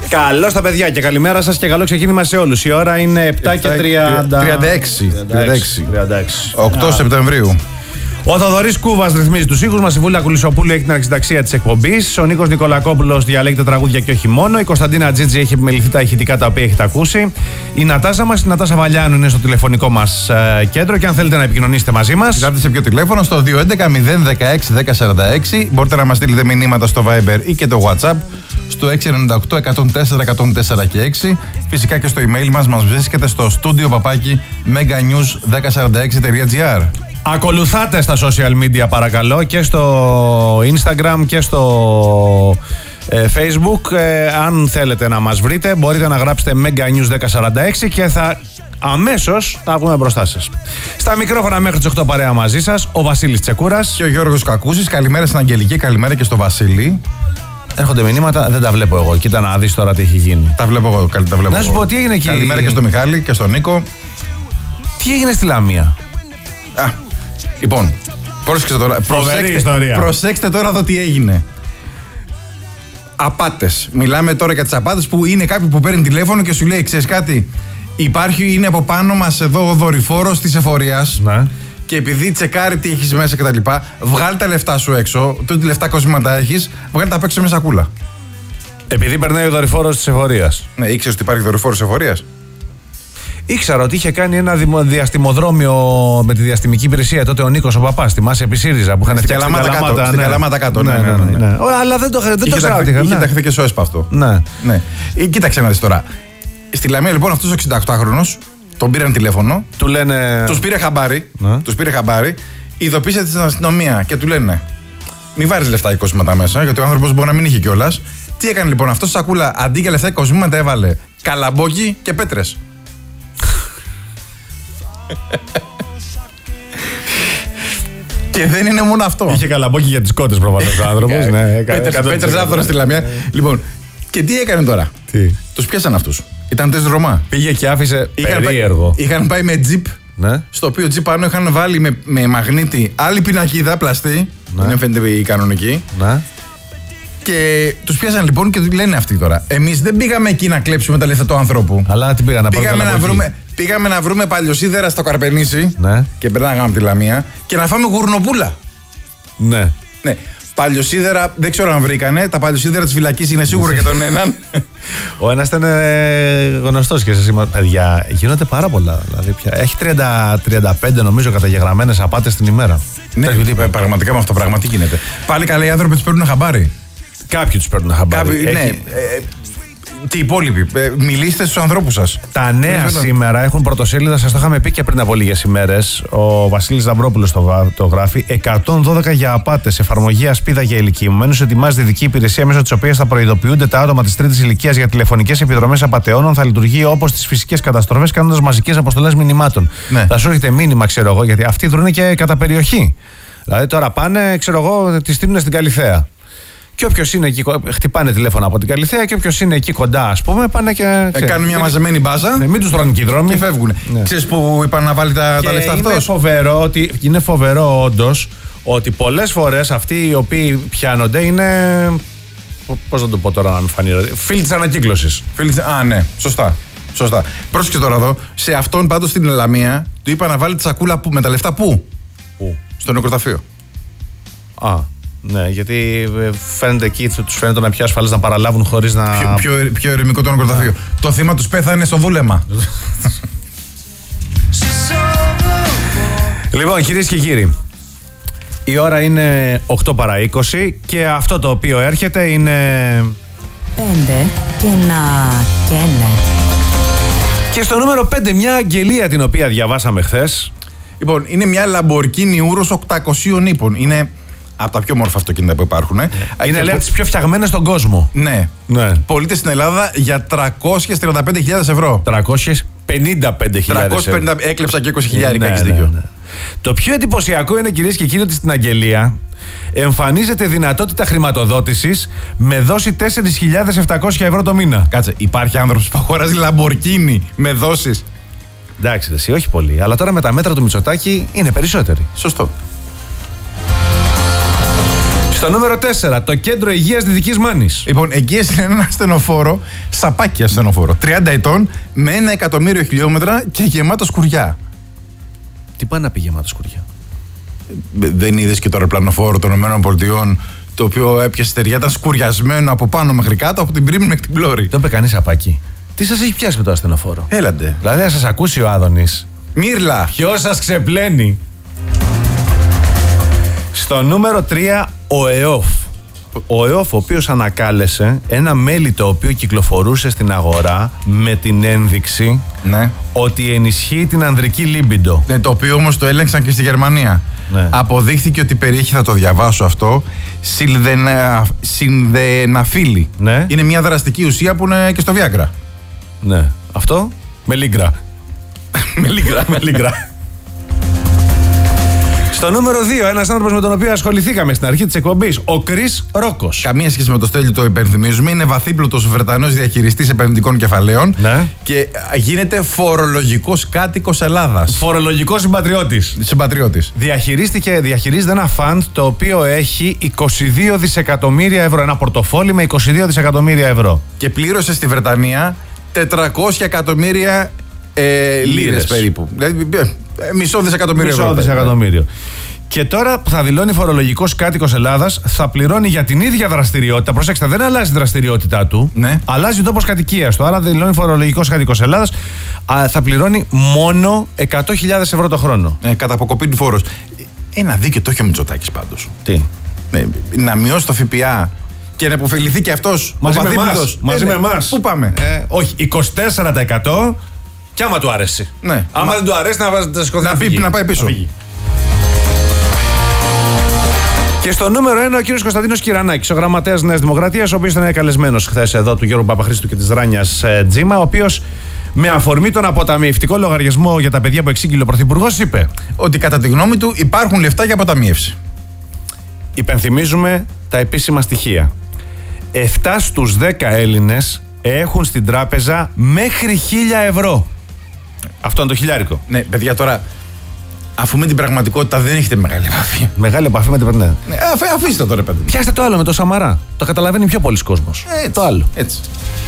Καλώς τα παιδιά και καλημέρα σας και καλό ξεκίνημα σε όλους. Η ώρα είναι 7 και 36. 8 Σεπτεμβρίου. Ο Θοδωρής Κούβας ρυθμίζει τους ήχους μας. Η Βούλα Κουλισσοπούλου έχει την αρχισυνταξία της εκπομπής. Ο Νίκος Νικολακόπουλος διαλέγεται τραγούδια και όχι μόνο. Η Κωνσταντίνα Τζίτζη έχει επιμεληθεί τα ηχητικά τα οποία έχετε ακούσει. Η Νατάσα μας, η Νατάσα Βαλιάνου, είναι στο τηλεφωνικό μας κέντρο. Και αν θέλετε να επικοινωνήσετε μαζί μας, κοιτάτε σε ποιο τηλέφωνο, στο 211-016-1046. Μπορείτε να μας στείλετε μηνύματα στο Viber ή και το WhatsApp στο 698-104-104 και 6. Φυσικά και στο email μας βρίσκεται στο studio papakimeganews1046.gr. Ακολουθάτε στα social media παρακαλώ, και στο Instagram και στο Facebook. Αν θέλετε να μας βρείτε, μπορείτε να γράψετε Mega News 1046 και αμέσως θα βγούμε μπροστά σας. Στα μικρόφωνα μέχρι τις 8 παρέα μαζί σας, ο Βασίλης Τσεκούρας και ο Γιώργος Κακούσης. Καλημέρα στην Αγγελική, καλημέρα και στο Βασίλη. Έρχονται μηνύματα, δεν τα βλέπω εγώ. Κοίτα να δεις τώρα τι έχει γίνει. Τα βλέπω εγώ, τα βλέπω. Να σου πω τι έγινε εκεί. Καλημέρα και στο Μιχάλη και στον Νίκο. Τι έγινε στη Λαμία? Λοιπόν, πρόσεξε τώρα. Προσέξτε τώρα εδώ τι έγινε. Απάτες. Μιλάμε τώρα για τις απάτες που είναι κάποιοι που παίρνει τηλέφωνο και σου λέει: ξέρεις κάτι, είναι από πάνω μας εδώ ο δορυφόρος της εφορίας. Ναι. Και επειδή τσεκάρει τι έχεις μέσα κτλ., βγάλει τα λεφτά σου έξω. Τι λεφτά κοσμήματα έχεις, βγάλει τα απ' έξω με σακούλα. Επειδή περνάει ο δορυφόρος της εφορίας. Ναι, ήξερες ότι υπάρχει δορυφόρος της εφορίας? Ήξερα ότι είχε κάνει ένα διαστημοδρόμιο με τη διαστημική υπηρεσία τότε ο Νίκος ο Παπάς, θυμάσαι, επί ΣΥΡΙΖΑ που είχαν φτιάξει την Καλαμάτα. Στην Καλαμάτα κάτω, ναι. Αλλά δεν το ξέρω. Είχε ταχθεί και στο ΕΣΠΑ αυτό. Ναι. Κοίταξε να δεις τώρα. Στη Λαμία λοιπόν αυτός ο 68χρονος τον πήραν τηλέφωνο. Του λένε. Τους πήρε χαμπάρι. Ειδοποίησε την αστυνομία και του λένε: μην βάρεις λεφτά ή κοσμήματα μέσα, γιατί ο άνθρωπος μπορεί να μην είχε κιόλας. Τι έκανε λοιπόν αυτός, σακούλα, αντί για λεφτά ή κοσμήματα έβαλε καλαμπόκι και πέτρες. Και δεν είναι μόνο αυτό. Είχε καλαμπόκι για τις κότες προφανώς ο άνθρωπος. Πέτρες άφθορα στη Λαμία. Λοιπόν, και τι έκανε τώρα? Τους πιάσαν αυτούς. Ήταν 4 Ρωμά. Πήγε και άφησε περίεργο. Είχαν πάει με τζιπ. Ναι. Στο οποίο τζιπ πάνω είχαν βάλει με μαγνήτη άλλη πινακίδα πλαστή. Ναι. Δεν φαίνεται η κανονική. Ναι. Και τους πιάσαν λοιπόν και του λένε αυτοί τώρα: εμείς δεν πήγαμε εκεί να κλέψουμε τα λεφτά του ανθρώπου. Αλλά τι πήγαμε να βρούμε παλιοσίδερα στο Καρπενήσι. Ναι. Και περνάγαμε από τη Λαμία και να φάμε γουρνοπούλα. Ναι. Ναι. Παλιοσίδερα δεν ξέρω αν βρήκανε. Τα παλιοσίδερα της φυλακής είναι σίγουρα και τον έναν. Ο ένας ήταν γνωστός και σας είπα: παιδιά, γίνονται πάρα πολλά. Δηλαδή έχει 35 νομίζω καταγεγραμμένες απάτες την ημέρα. Ναι, πραγματικά με αυτό πράγμα τι γίνεται. Πάλι καλά οι άνθρωποι τους παίρνουν χαμπάρι. Κάποιοι τους παίρνουν χαμπάρι. Ναι. Και οι υπόλοιποι. Μιλήστε στους ανθρώπους σας. Τα νέα σήμερα έχουν πρωτοσέλιδα, σας το είχαμε πει και πριν από λίγες ημέρες. Ο Βασίλης Δαμπρόπουλος το γράφει. 112 για απάτες. Εφαρμογή ασπίδα για ηλικιωμένους. Ετοιμάζεται ειδική υπηρεσία μέσω της οποίας θα προειδοποιούνται τα άτομα της τρίτης ηλικίας για τηλεφωνικές επιδρομές απατεώνων. Θα λειτουργεί όπως στις φυσικές καταστροφές, κάνοντας μαζικές αποστολές μηνυμάτων. Ναι. Θα σου έρχεται μήνυμα, ξέρω εγώ, γιατί αυτοί δρούν και κατά περιοχή. Δηλαδή τώρα πάνε, ξέρω εγώ, τη στείλουν στην Καλιθέα. Και όποιος είναι εκεί, χτυπάνε τηλέφωνα από την Καλιθέα και όποιος είναι εκεί κοντά, ας πούμε, πάνε και. Κάνουν μια μαζεμένη μπάζα. Μην τους τρώνε και οι δρόμοι. Και φεύγουν. Ναι. Ξέρεις που είπαν να βάλει τα λεφτά αυτός? Είναι φοβερό όντως ότι πολλές φορές αυτοί οι οποίοι πιάνονται είναι. Πώς να το πω τώρα, να μην φανεί. Φίλοι της ανακύκλωσης. Ναι, σωστά. Πρόσεξε τώρα εδώ. Σε αυτόν πάντως στην Λαμία του είπα να βάλει τη σακούλα με τα λεφτά πού? Στο νεκροταφείο. Ναι, γιατί φαίνεται εκεί, τους φαίνεται να πιο ασφαλές να παραλάβουν χωρίς να. Πιο ερημικό το νεκροταφείο. Το θύμα τους πέθανε στο δούλεμα. Λοιπόν, κυρίες και κύριοι, η ώρα είναι 8 παρά 20 και αυτό το οποίο έρχεται είναι. 5 και να καίνε. Και στο νούμερο 5 μια αγγελία την οποία διαβάσαμε χθες. Λοιπόν, είναι μια Lamborghini Urus 800 ύπων. Είναι από τα πιο μόρφα αυτοκίνητα που υπάρχουν. Είναι λέει από τις πιο φτιαγμένες στον κόσμο. Ναι. Πωλείται στην Ελλάδα για 335.000 ευρώ. 355.000 ευρώ. Έκλεψα και 20.000, έχεις δίκιο. Ναι. Το πιο εντυπωσιακό είναι, κυρίες και κύριοι, ότι στην αγγελία εμφανίζεται δυνατότητα χρηματοδότησης με δόση 4.700 ευρώ το μήνα. Κάτσε, υπάρχει άνθρωπος που αγοράζει Lamborghini με δόσεις? Εντάξει, εσύ, όχι πολύ. Αλλά τώρα με τα μέτρα του Μητσοτάκη είναι περισσότεροι. Σωστό. Στο νούμερο 4, το κέντρο υγείας Δυτικής Μάνης. Λοιπόν, εκεί είναι ένα ασθενοφόρο, σαπάκι ασθενοφόρο, 30 ετών, με 1 εκατομμύριο χιλιόμετρα και γεμάτο σκουριά. Τι πάει να πει γεμάτο σκουριά? Δεν είδες και το αεροπλανοφόρο των ΗΠΑ, το οποίο έπιασε στεριά, ήταν σκουριασμένο από πάνω μέχρι κάτω, από την πρίμη μέχρι την πλώρη. Δεν είπε κανείς σαπάκι. Τι σας έχει πιάσει με το ασθενοφόρο? Έλαντε. Δηλαδή, να σας ακούσει ο Άδωνης. Μύρλα. Ποιος σας ξεπλένει? Στο νούμερο 3, ο ΕΟΦ. Ο ΕΟΦ, ο οποίος ανακάλεσε ένα μέλι το οποίο κυκλοφορούσε στην αγορά με την ένδειξη ότι ενισχύει την ανδρική λίμπιντο. Ναι, το οποίο όμως το έλεγξαν και στη Γερμανία. Ναι. Αποδείχθηκε ότι περιέχει, θα το διαβάσω αυτό, συνδεναφύλλη. Ναι. Είναι μια δραστική ουσία που είναι και στο Viagra. Ναι. Αυτό με λίγκρα. με λίγκρα. Στο νούμερο 2, ένας άνθρωπος με τον οποίο ασχοληθήκαμε στην αρχή της εκπομπής, ο Κρίς Ρόκος. Καμία σχέση με το Στέλιο, το υπενθυμίζουμε. Είναι βαθύπλουτος Βρετανός διαχειριστής επενδυτικών κεφαλαίων. Ναι. Και γίνεται φορολογικός κάτοικος Ελλάδας. Φορολογικός συμπατριώτης. Διαχειρίζεται ένα φαντ το οποίο έχει 22 δισεκατομμύρια ευρώ. Ένα πορτοφόλι με 22 δισεκατομμύρια ευρώ. Και πλήρωσε στη Βρετανία 400 εκατομμύρια λίρες περίπου. Δηλαδή, μισό δισεκατομμύριο. Και τώρα που θα δηλώνει φορολογικός κάτοικος Ελλάδας, θα πληρώνει για την ίδια δραστηριότητα. Προσέξτε, δεν αλλάζει η δραστηριότητά του. Ναι. Αλλάζει ο τόπος κατοικίας του. Άρα δηλώνει φορολογικός κάτοικος Ελλάδας, θα πληρώνει μόνο 100.000 ευρώ το χρόνο. Κατά αποκοπή του φόρου. Ένα δίκαιο το έχει ο Μητσοτάκης πάντως. Τι? Να μειώσει το ΦΠΑ και να υποφεληθεί και αυτός μαζί με εμάς. Πού πάμε? Όχι, 24%. Κι άμα του άρεσε. Ναι. Άμα δεν του αρέσει, να πάει πίσω. Και στο νούμερο 1, ο κύριος Κωνσταντίνος Κυρανάκης, ο γραμματέας Νέας Δημοκρατίας, ο οποίος ήταν καλεσμένος χθες εδώ του Γιώργου Παπαχρήστου και της Ράνιας Τζίμα, ο οποίος με αφορμή τον αποταμιευτικό λογαριασμό για τα παιδιά που εξήγηλε ο Πρωθυπουργός, είπε ότι κατά τη γνώμη του υπάρχουν λεφτά για αποταμίευση. Υπενθυμίζουμε τα επίσημα στοιχεία. 7 στους 10 Έλληνες έχουν στην τράπεζα μέχρι 1.000 ευρώ. Αυτό είναι το χιλιάρικο. Ναι, παιδιά, τώρα, αφού με την πραγματικότητα δεν έχετε μεγάλη επαφή. Μεγάλη επαφή με την πραγματικότητα. Ναι. Αφήστε το ρε παιδί. Πιάστε το άλλο με το Σαμαρά. Το καταλαβαίνει πιο πολλοί κόσμος. Το άλλο. Έτσι.